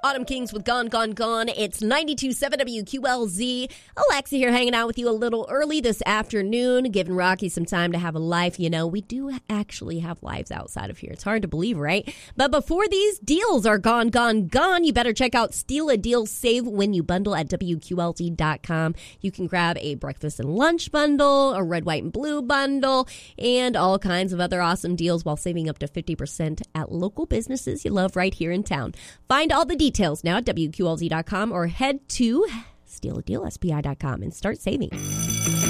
Autumn Kings with Gone, Gone, Gone. It's 92.7 WQLZ. Alexa here hanging out with you a little early this afternoon, giving Rocky some time to have a life. You know, we do actually have lives outside of here. It's hard to believe, right? But before these deals are gone, gone, gone, you better check out Steal a Deal, Save When You Bundle at WQLZ.com. You can grab a breakfast and lunch bundle, a red, white, and blue bundle, and all kinds of other awesome deals while saving up to 50% at local businesses you love right here in town. Find all the details now at WQLZ.com or head to stealadealspi.com and start saving.